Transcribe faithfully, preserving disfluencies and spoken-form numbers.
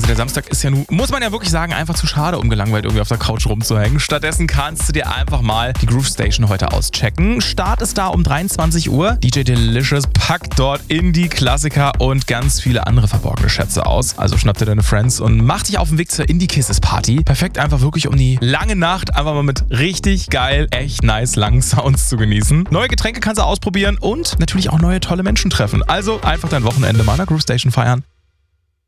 beziehungsweise der Samstag ist ja nun, muss man ja wirklich sagen, einfach zu schade, um gelangweilt irgendwie auf der Couch rumzuhängen. Stattdessen kannst du dir einfach mal die Groove Station heute auschecken. Start ist da um dreiundzwanzig Uhr. D J Delicious packt dort Indie-Klassiker und ganz viele andere verborgene Schätze aus. Also schnapp dir deine Friends und mach dich auf den Weg zur Indie-Kisses-Party. Perfekt einfach wirklich, um die lange Nacht einfach mal mit richtig geil, echt nice langen Sounds zu genießen. Neue Getränke kannst du ausprobieren und natürlich auch neue tolle Menschen treffen. Also einfach dein Wochenende mal an der Groove Station feiern.